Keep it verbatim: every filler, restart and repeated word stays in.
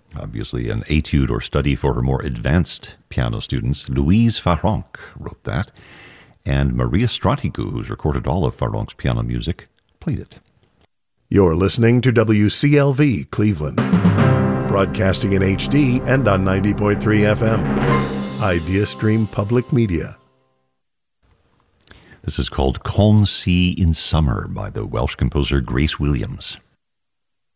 Obviously an etude or study for her more advanced piano students. Louise Farronc wrote that. And Maria Stratigu, who's recorded all of Farronc's piano music, played it. You're listening to W C L V Cleveland, broadcasting in H D and on ninety point three F M. IdeaStream Public Media. This is called Calm Sea in Summer by the Welsh composer Grace Williams.